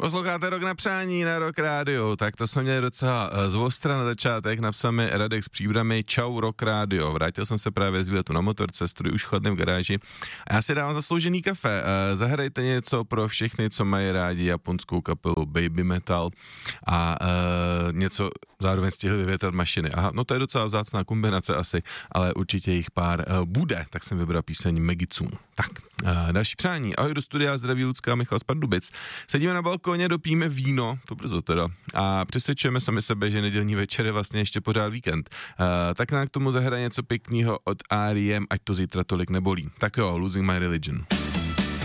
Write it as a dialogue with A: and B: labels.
A: Posloucháte Rock na přání na Rock Radio, tak to jsme měli docela zvostra na začátek, napsal mi Radek z Příbramy, čau Rock Radio, vrátil jsem se právě z výletu na motorce, studuji už chladným v garáži a já si dávám zasloužený kafe, zahrajte něco pro všechny, co mají rádi japonskou kapelu Baby Metal a něco zároveň stihli vyvětrat mašiny. Aha, no to je docela vzácná kombinace asi, ale určitě jich pár bude, tak jsem vybral píseň Megicun. Tak, další přání. Ahoj do studia, zdraví Lucka, Michal z Pardubic. Sedíme na balkóně, dopijeme víno, to brzo teda, a přesvědčujeme sami sebe, že nedělní večer je vlastně ještě pořád víkend. Tak nám k tomu zahraje něco pěkného od R.E.M., ať to zítra tolik nebolí. Tak jo, Losing My Religion.